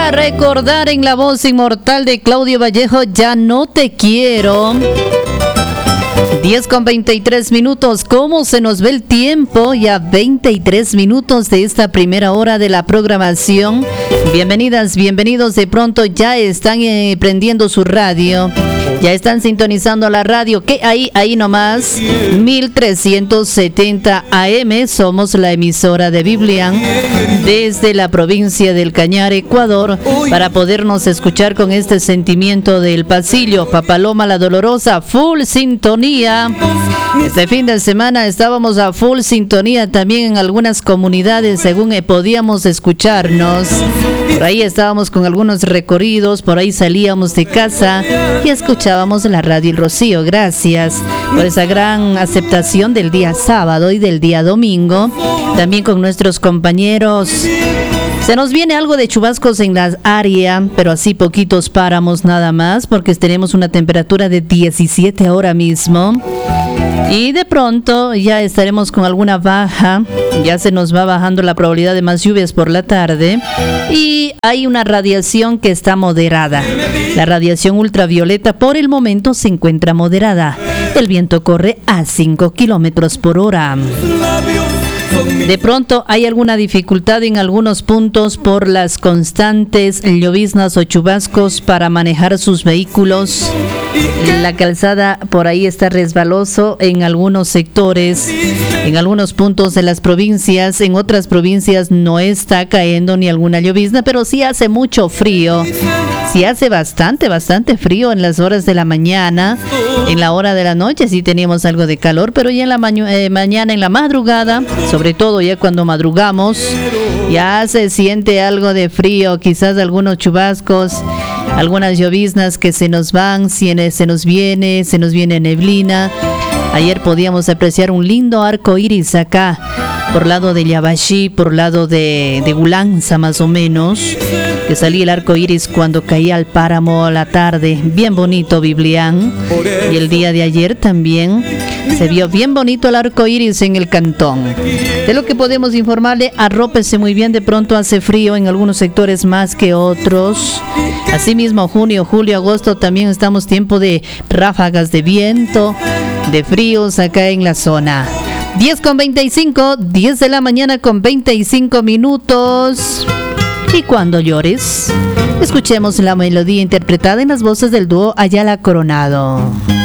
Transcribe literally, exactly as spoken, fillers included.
A recordar en la voz inmortal de Claudio Vallejo, Ya no te quiero. diez con veintitrés minutos, ¿cómo se nos ve el tiempo? Ya veintitrés minutos de esta primera hora de la programación. Bienvenidas, bienvenidos. De pronto ya están eh, prendiendo su radio. Ya están sintonizando la radio, que ahí, ahí nomás, mil trescientos setenta A M, somos la emisora de Biblian, desde la provincia del Cañar, Ecuador, para podernos escuchar con este sentimiento del pasillo. Papaloma la Dolorosa, full sintonía. Este fin de semana estábamos a full sintonía también en algunas comunidades, según podíamos escucharnos. Por ahí estábamos con algunos recorridos, por ahí salíamos de casa y escuchábamos la radio El Rocío. Gracias por esa gran aceptación del día sábado y del día domingo. También con nuestros compañeros. Se nos viene algo de chubascos en la área, pero así poquitos páramos nada más, porque tenemos una temperatura de diecisiete ahora mismo. Y de pronto ya estaremos con alguna baja, ya se nos va bajando la probabilidad de más lluvias por la tarde. Y hay una radiación que está moderada. La radiación ultravioleta por el momento se encuentra moderada. El viento corre a cinco kilómetros por hora. De pronto hay alguna dificultad en algunos puntos por las constantes lloviznas o chubascos para manejar sus vehículos. La calzada por ahí está resbaloso en algunos sectores, en algunos puntos de las provincias. En otras provincias no está cayendo ni alguna llovizna, pero sí hace mucho frío. Sí hace bastante, bastante frío en las horas de la mañana. En la hora de la noche sí teníamos algo de calor, pero ya en la ma- eh, mañana, en la madrugada, sobre todo ya cuando madrugamos, ya se siente algo de frío, quizás algunos chubascos, algunas lloviznas que se nos van, se nos viene, se nos viene neblina. Ayer podíamos apreciar un lindo arco iris acá, por lado de Yabashi, por lado de, de Gulanza más o menos, que salía el arco iris cuando caía al páramo a la tarde, bien bonito Biblián. Y el día de ayer también se vio bien bonito el arco iris en el cantón. De lo que podemos informarle, arrópese muy bien, de pronto hace frío en algunos sectores más que otros. Asimismo, junio, julio, agosto también estamos tiempo de ráfagas de viento, de fríos acá en la zona. diez con veinticinco, diez de la mañana con veinticinco minutos. Y cuando llores, escuchemos la melodía interpretada en las voces del dúo Ayala Coronado.